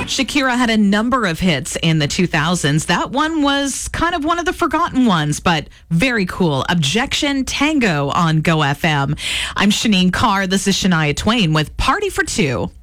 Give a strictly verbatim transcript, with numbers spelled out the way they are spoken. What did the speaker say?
Shakira had a number of hits in the two thousands. That one was kind of one of the forgotten ones, but very cool. Objection Tango on Go F M. I'm Shanine Carr. This is Shania Twain with Party for Two.